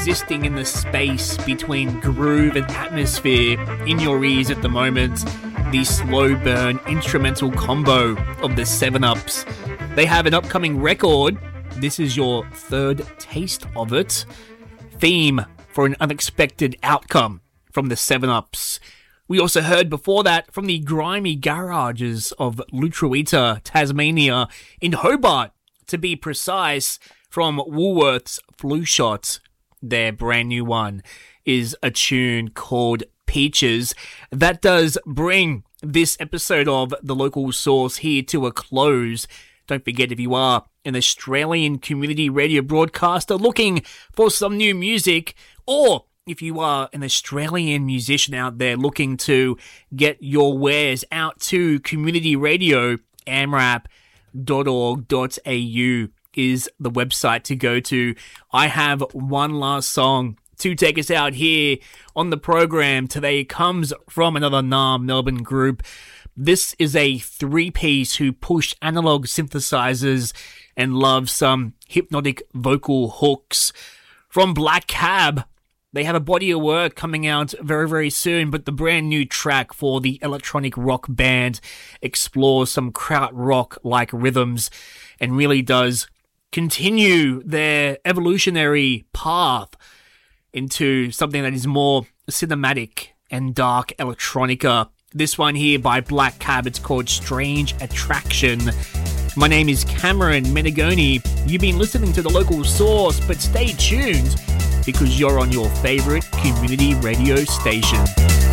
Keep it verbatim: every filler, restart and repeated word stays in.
existing in the space between groove and atmosphere in your ears at the moment. The slow burn instrumental combo of the seven ups. They have an upcoming record. This is your third taste of it. Theme for an unexpected outcome from the seven ups. We also heard before that from the grimy garages of Lutruwita, Tasmania, in Hobart, to be precise, from Woolworths Flu Shot. Their brand new one is a tune called Peaches. That does bring this episode of The Local Source here to a close. Don't forget, if you are an Australian community radio broadcaster looking for some new music, or if you are an Australian musician out there looking to get your wares out to community radio, amrap dot org dot a u is the website to go to. I have one last song to take us out here on the program today. It comes from another N A M Melbourne group. This is a three-piece who push analog synthesizers and love some hypnotic vocal hooks. From Black Cab, they have a body of work coming out very, very soon, but the brand new track for the electronic rock band explores some krautrock-like rhythms and really does continue their evolutionary path into something that is more cinematic and dark electronica. This one here by Black Cab, it's called Strange Attraction. My name is Cameron Menegoni. You've been listening to The Local Source, but stay tuned because you're on your favorite community radio station.